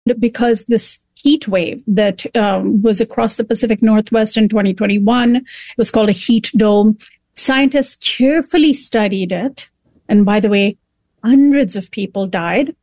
because this heat wave that was across the Pacific Northwest in 2021, it was called a heat dome. Scientists carefully studied it. And by the way, hundreds of people died.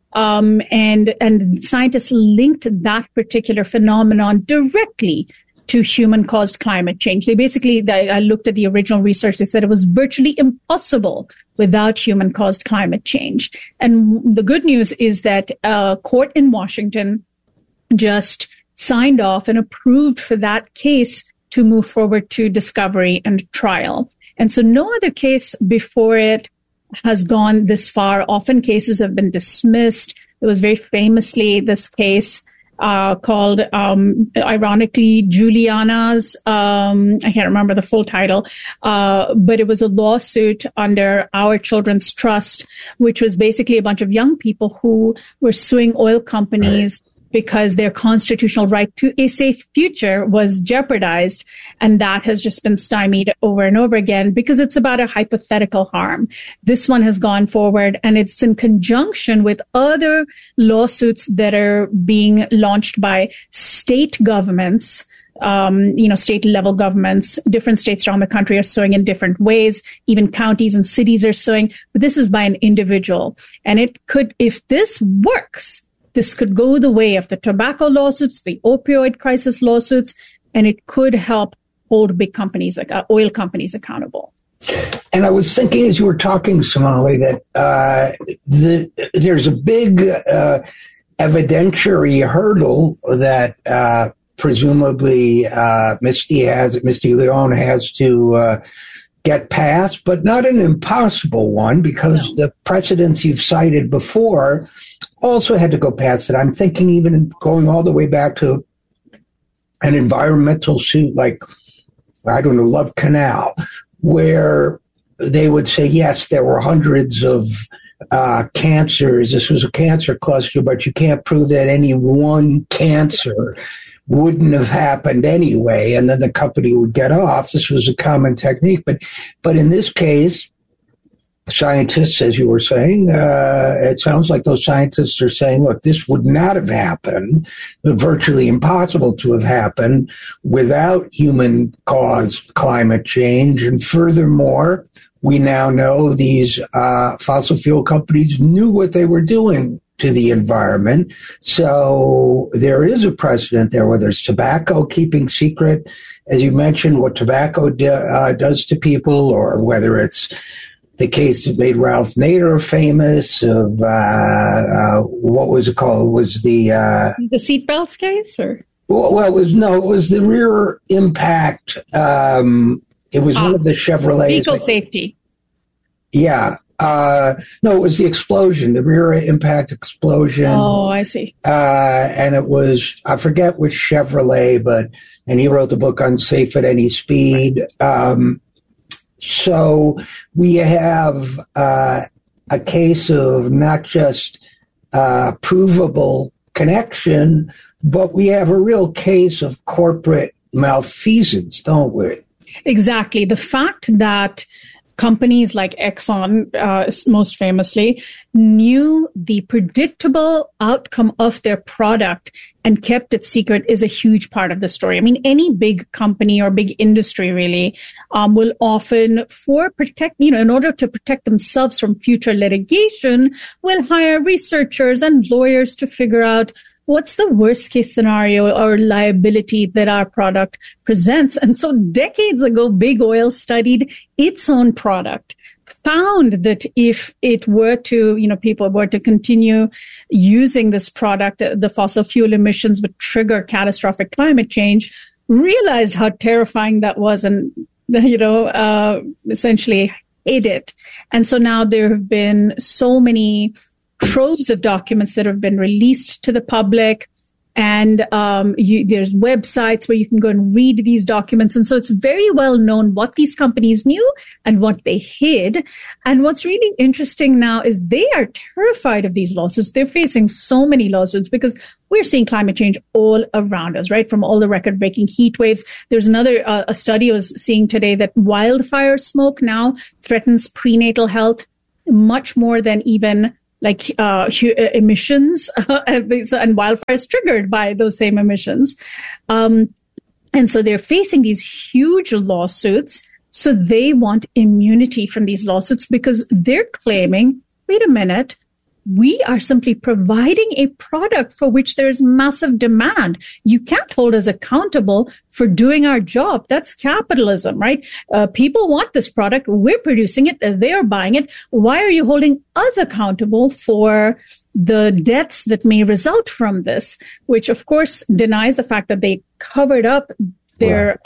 And scientists linked that particular phenomenon directly to human-caused climate change. I looked at the original research. They said it was virtually impossible without human-caused climate change. And the good news is that a court in Washington just signed off and approved for that case to move forward to discovery and trial. And so no other case before it has gone this far. Often cases have been dismissed. It was very famously this case called, ironically, Juliana's, I can't remember the full title, but it was a lawsuit under Our Children's Trust, which was basically a bunch of young people who were suing oil companies because their constitutional right to a safe future was jeopardized. And that has just been stymied over and over again because it's about a hypothetical harm. This one has gone forward, and it's in conjunction with other lawsuits that are being launched by state governments. State level governments, different states around the country are suing in different ways. Even counties and cities are suing, but this is by an individual. And it could, if this works, this could go the way of the tobacco lawsuits, the opioid crisis lawsuits, and it could help hold big companies like oil companies accountable. And I was thinking as you were talking, Sonali, that there's a big evidentiary hurdle that presumably Misty Leone has to get past, but not an impossible one, because the precedents you've cited before also had to go past it. I'm thinking even going all the way back to an environmental suit like, I don't know, Love Canal, where they would say, yes, there were hundreds of cancers. This was a cancer cluster, but you can't prove that any one cancer wouldn't have happened anyway, and then the company would get off. This was a common technique. But in this case, scientists, as you were saying, it sounds like those scientists are saying, look, this would not have happened, virtually impossible to have happened without human-caused climate change. And furthermore, we now know these fossil fuel companies knew what they were doing to the environment. So there is a precedent there, whether it's tobacco, keeping secret, as you mentioned, what tobacco does to people, or whether it's the case that made Ralph Nader famous of, what was it called? Was the seatbelts case, or? Well, it was the rear impact. It was one of the Chevrolets. Vehicle safety. Yeah. No, it was the explosion, the rear impact explosion. Oh, I see. And it was, I forget which Chevrolet, and he wrote the book Unsafe at Any Speed. So we have a case of not just provable connection, but we have a real case of corporate malfeasance, don't we? Exactly. The fact that companies like Exxon, most famously, knew the predictable outcome of their product and kept it secret is a huge part of the story. I mean, any big company or big industry really will often, in order to protect themselves from future litigation, will hire researchers and lawyers to figure out what's the worst case scenario or liability that our product presents. And so decades ago, Big Oil studied its own product, found that if it were to, people were to continue using this product, the fossil fuel emissions would trigger catastrophic climate change, realized how terrifying that was and, essentially hid it. And so now there have been so many troves of documents that have been released to the public. And there's websites where you can go and read these documents. And so it's very well known what these companies knew and what they hid. And what's really interesting now is they are terrified of these lawsuits. They're facing so many lawsuits because we're seeing climate change all around us, right? From all the record-breaking heat waves. There's another a study I was seeing today that wildfire smoke now threatens prenatal health much more than even emissions and wildfires triggered by those same emissions. And so they're facing these huge lawsuits. So they want immunity from these lawsuits because they're claiming, wait a minute, we are simply providing a product for which there's massive demand. You can't hold us accountable for doing our job. That's capitalism, right? People want this product. We're producing it. They're buying it. Why are you holding us accountable for the deaths that may result from this? Which, of course, denies the fact that they covered up their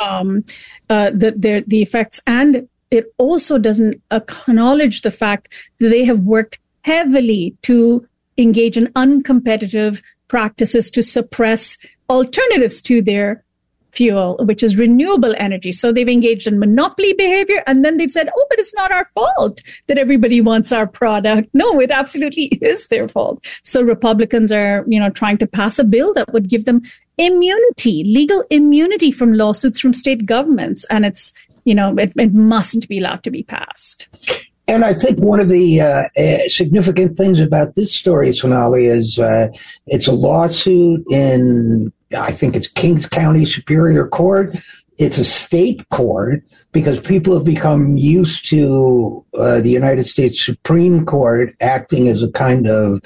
the effects, and it also doesn't acknowledge the fact that they have worked heavily to engage in uncompetitive practices to suppress alternatives to their fuel, which is renewable energy. So they've engaged in monopoly behavior, and then they've said, oh, but it's not our fault that everybody wants our product. No, it absolutely is their fault. So Republicans are, trying to pass a bill that would give them immunity, legal immunity from lawsuits from state governments. And it's, it mustn't be allowed to be passed. And I think one of the significant things about this story, Sonali, is it's a lawsuit in, I think it's Kings County Superior Court. It's a state court because people have become used to the United States Supreme Court acting as a kind of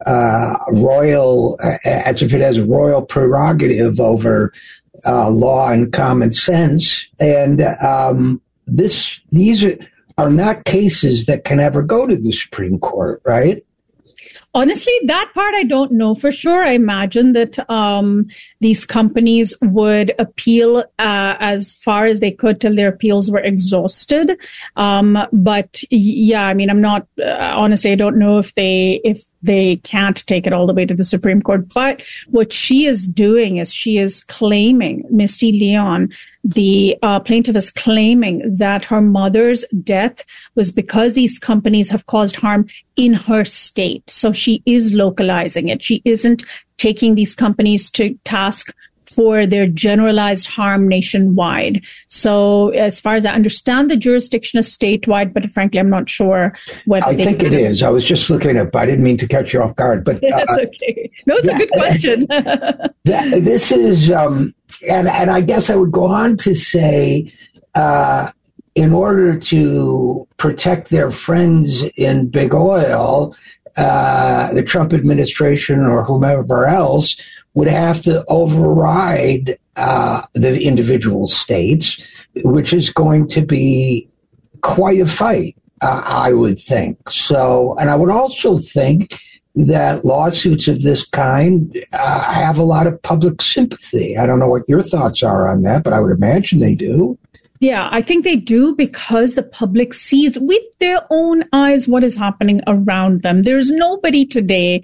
royal, as if it has a royal prerogative over law and common sense. And these are not cases that can ever go to the Supreme Court, right? Honestly, that part I don't know for sure. I imagine that these companies would appeal as far as they could till their appeals were exhausted. But yeah, I mean, I'm not honestly, I don't know if they can't take it all the way to the Supreme Court. But what she is doing is she is claiming, Misty Leon, the plaintiff is claiming that her mother's death was because these companies have caused harm in her state. So she is localizing it. She isn't taking these companies to task for their generalized harm nationwide. So as far as I understand, the jurisdiction is statewide, but frankly, I'm not sure what I think it is. I was just looking up. I didn't mean to catch you off guard, but that's okay. No, it's a good question. This is, and I guess I would go on to say, in order to protect their friends in big oil, the Trump administration or whomever else would have to override the individual states, which is going to be quite a fight, I would think. So, and I would also think that lawsuits of this kind have a lot of public sympathy. I don't know what your thoughts are on that, but I would imagine they do. Yeah, I think they do because the public sees with their own eyes what is happening around them. There's nobody today,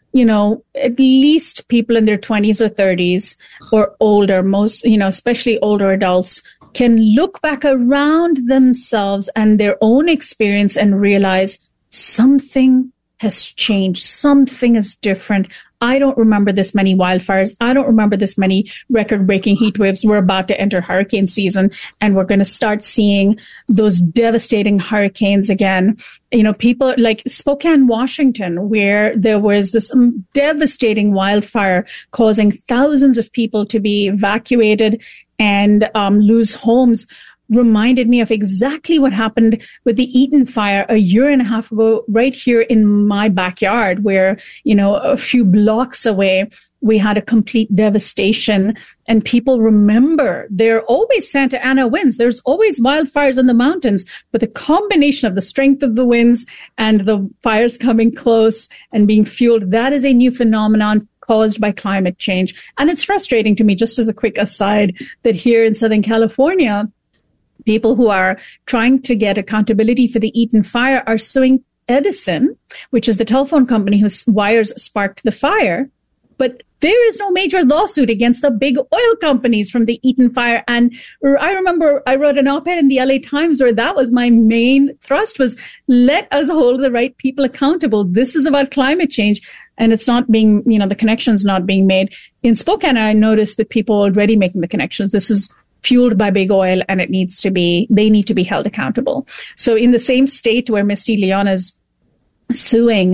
at least people in their 20s or 30s or older, most, especially older adults, can look back around themselves and their own experience and realize something has changed. Something is different. I don't remember this many wildfires. I don't remember this many record-breaking heat waves. We're about to enter hurricane season, and we're going to start seeing those devastating hurricanes again. People like Spokane, Washington, where there was this devastating wildfire causing thousands of people to be evacuated and lose homes, reminded me of exactly what happened with the Eaton fire a year and a half ago, right here in my backyard, where, a few blocks away, we had a complete devastation. And people remember there are always Santa Ana winds. There's always wildfires in the mountains, but the combination of the strength of the winds and the fires coming close and being fueled, that is a new phenomenon caused by climate change. And it's frustrating to me, just as a quick aside, that here in Southern California, people who are trying to get accountability for the Eaton fire are suing Edison, which is the telephone company whose wires sparked the fire. But there is no major lawsuit against the big oil companies from the Eaton fire. And I remember I wrote an op-ed in the LA Times where that was my main thrust, was let us hold the right people accountable. This is about climate change. And it's not being, the connection's not being made. In Spokane, I noticed that people are already making the connections. This is fueled by big oil, and they need to be held accountable. So in the same state where Misty Leon is suing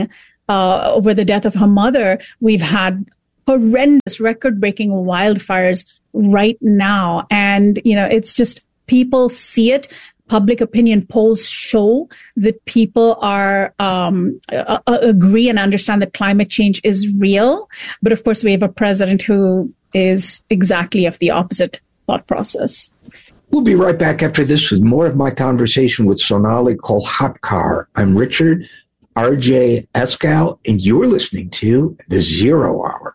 over the death of her mother. We've had horrendous record-breaking wildfires right now. And, it's just people see it. Public opinion polls show that people are agree and understand that climate change is real. But of course, we have a president who is exactly of the opposite thought process. We'll be right back after this with more of my conversation with Sonali Kolhatkar. I'm Richard R.J. Eskow, and you're listening to The Zero Hour.